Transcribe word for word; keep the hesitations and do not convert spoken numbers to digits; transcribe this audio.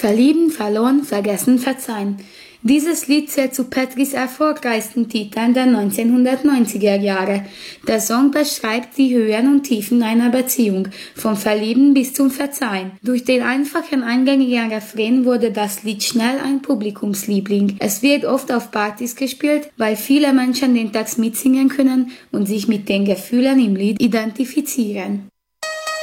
Verlieben, verloren, vergessen, verzeihen. Dieses Lied zählt zu Petrys erfolgreichsten Titeln der neunzehnhundertneunziger Jahre. Der Song beschreibt die Höhen und Tiefen einer Beziehung, vom Verlieben bis zum Verzeihen. Durch den einfachen eingängigen Refrain wurde das Lied schnell ein Publikumsliebling. Es wird oft auf Partys gespielt, weil viele Menschen den Text mitsingen können und sich mit den Gefühlen im Lied identifizieren.